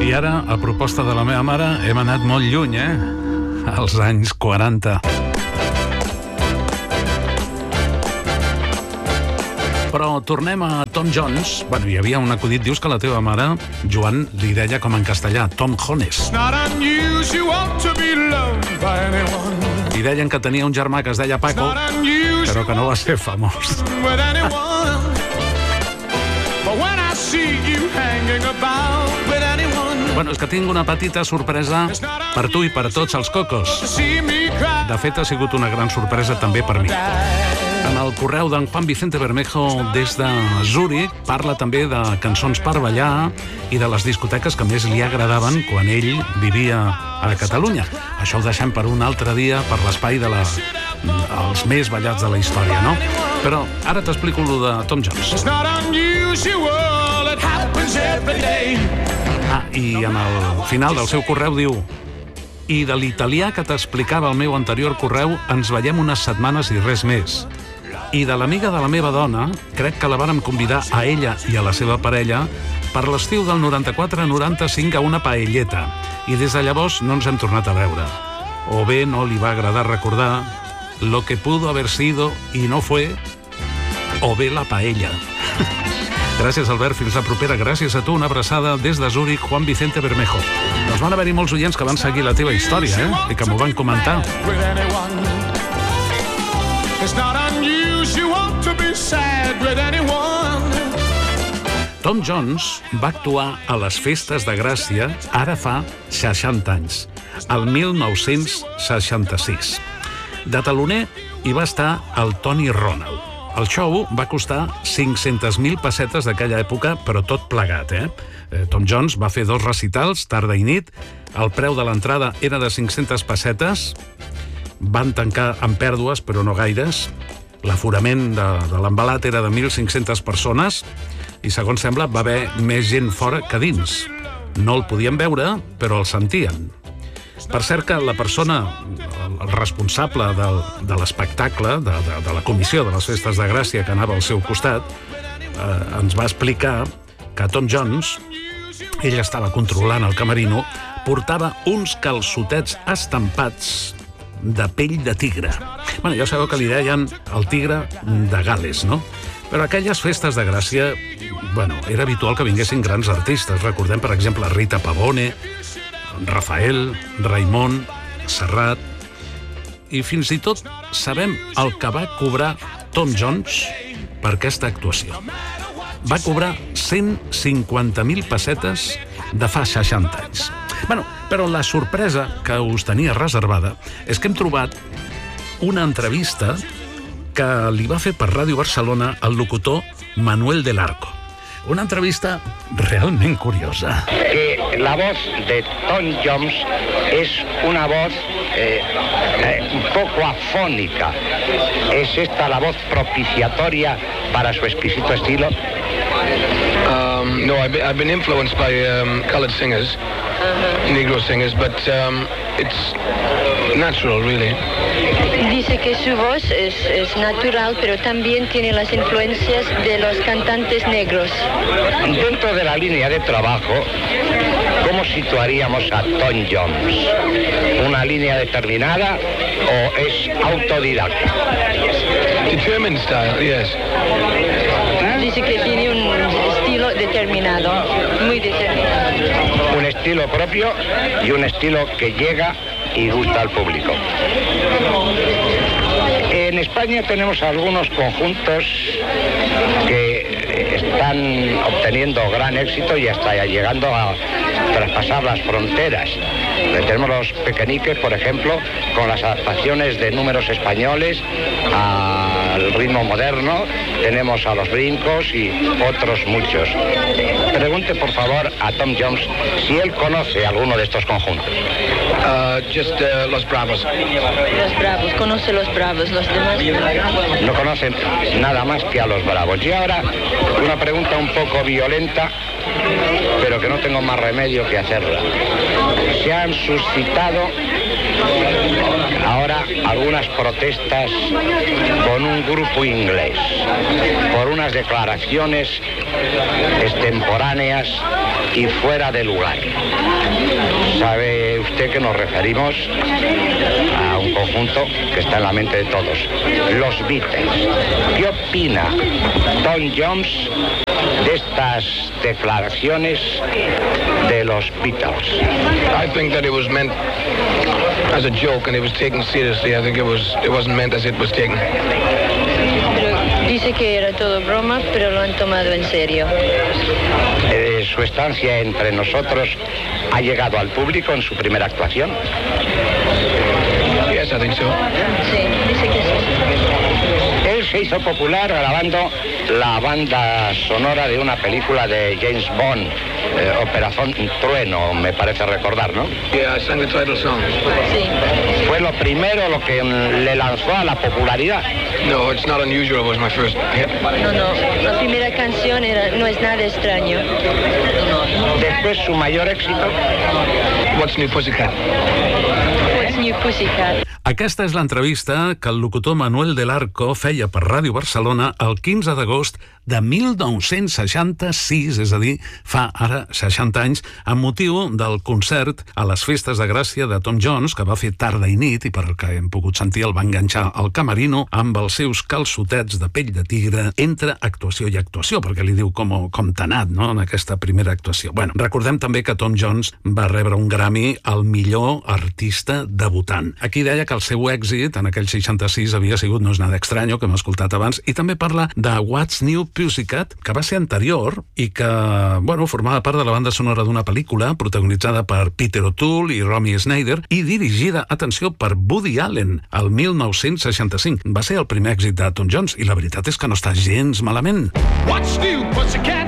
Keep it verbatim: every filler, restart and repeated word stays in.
I ara, a proposta de la meva mare, hem anat molt lluny, eh? Als anys quaranta. Però tornem a Tom Jones. Bueno, hi havia un acudit, dius que la teva mare, Joan, li deia com en castellà, Tom Jones. I deien que tenia un germà que es deia Paco, però que no va ser famós. Bueno, és que tinc una petita sorpresa per tu i per tots els cocos. De fet, ha sigut una gran sorpresa també per mi. En el correu d'en Juan Vicente Bermejo des de Zúrich parla també de cançons per ballar i de les discoteques que més li agradaven quan ell vivia a Catalunya. Això ho deixem per un altre dia, per l'espai de la... els més ballats de la història, no? Però ara t'explico lo de Tom Jones. Ah, i en el final del seu correu diu: i de l'italià que t'explicava el meu anterior correu ens veiem unes setmanes i res més. I de l'amiga de la meva dona, crec que la vàrem convidar a ella i a la seva parella per l'estiu del noranta-quatre noranta-cinc a una paelleta. I des de llavors no ens hem tornat a veure. O bé no li va agradar recordar lo que pudo haber sido y no fue, o bé la paella. Gràcies, Albert, fins la propera. Gràcies a tu, una abraçada des de Zúrich, Juan Vicente Bermejo. Doncs van haver-hi molts oients que van seguir la teva història, eh? I que m'ho van comentar. Tom Jones va actuar a les festes de Gràcia ara fa seixanta anys, el mil nou-cents seixanta-sis. De taloner hi va estar el Tony Ronald. El show va costar cinc-centes mil pessetes d'aquella època, però tot plegat, eh? Tom Jones va fer dos recitals, tarda i nit. El preu de l'entrada era de cinc-centes pessetes. Van tancar amb pèrdues, però no gaires. L'aforament de, de l'embalat era de mil cinc-centes persones i, segons sembla, va haver més gent fora que dins. No el podien veure, però el sentien. Per cert que la persona, el responsable del, de l'espectacle, de, de, de la comissió de les festes de Gràcia que anava al seu costat, eh, ens va explicar que Tom Jones, ell estava controlant el camerino, portava uns calçotets estampats de pell de tigre. Bueno, ja sabeu que li deien el tigre de Gales, no? Però aquelles festes de Gràcia, bueno, era habitual que vinguessin grans artistes. Recordem, per exemple, Rita Pavone, Rafael, Raimon, Serrat, i fins i tot sabem el que va cobrar Tom Jones per aquesta actuació. Va cobrar cent cinquanta mil pessetes de fa seixanta anys. Bueno, però la sorpresa que us tenia reservada és que hem trobat una entrevista que li va fer per Ràdio Barcelona el locutor Manuel del Arco. Una entrevista realment curiosa. Que la voz de Tom Jones es una voz eh, eh, un poco afónica. ¿Es esta la voz propiciatoria para su exquisito estilo? Um, no, I've been, I've been influenced by um, colored singers, uh-huh. Negro singers, but um, it's natural, really. Dice que su voz es, es natural, pero también tiene las influencias de los cantantes negros. Dentro de la línea de trabajo, ¿cómo situaríamos a Tom Jones? ¿Una línea determinada o es autodidacta? Determined style, yes. Dice que tiene un estilo determinado, muy determinado. Un estilo propio y un estilo que llega y gusta al público. En España tenemos algunos conjuntos que están obteniendo gran éxito y hasta llegando a traspasar las fronteras. Tenemos los pequeñiques, por ejemplo, con las adaptaciones de números españoles al ritmo moderno. Tenemos a los brincos y otros muchos. Pregunte, por favor, a Tom Jones si él conoce alguno de estos conjuntos. Uh, just uh, Los Bravos. Los Bravos, conoce Los Bravos, los demás. No conocen nada más que a Los Bravos. Y ahora, una pregunta un poco violenta, pero que no tengo más remedio que hacerla. Se han suscitado ahora ahora algunas protestas con un grupo inglés por unas declaraciones extemporáneas y fuera de lugar. Sabe usted que nos referimos a un conjunto que está en la mente de todos, los Beatles. ¿Qué opina Tom Jones de estas declaraciones de los Beatles? I think that it was meant as a joke and it was taken seriously. I think it was it wasn't meant as it was taken. Dice que era todo broma, pero lo han tomado en serio. Eh, su estancia entre nosotros ha llegado al público en su primera actuación. Yes, I think so. Sí, dice que sí. Él se hizo popular grabando la banda sonora de una película de James Bond, eh, Operación Trueno, me parece recordar, ¿no? Yeah, I sang the title song. Sí. Fue lo primero lo que le lanzó a la popularidad. No, it's not unusual. It was my first hit. No, no, la primera canción era, no es nada extraño. Después su mayor éxito. What's New Pussycat? What's New Pussycat? Aquesta és l'entrevista que el locutor Manuel del Arco feia per Ràdio Barcelona el quinze d'agost de mil nou-cents seixanta-sis, és a dir, fa ara seixanta anys, amb motiu del concert a les Festes de Gràcia de Tom Jones, que va fer tarda i nit, i per el que hem pogut sentir el va enganxar al camerino amb els seus calçotets de pell de tigre entre actuació i actuació, perquè li diu com, com t'ha anat, no?, en aquesta primera actuació. Bueno, recordem també que Tom Jones va rebre un Grammy al millor artista debutant. Aquí deia que el seu èxit en aquell seixanta-sis havia sigut No és nada extraño, que hem escoltat abans, i també parla de What's New Pussycat, que va ser anterior i que, bueno, formava part de la banda sonora d'una pel·lícula protagonitzada per Peter O'Toole i Romy Schneider i dirigida, atenció, per Woody Allen el mil nou-cents seixanta-cinc. Va ser el primer èxit de Tom Jones i la veritat és que no està gens malament. What's new, Pussycat?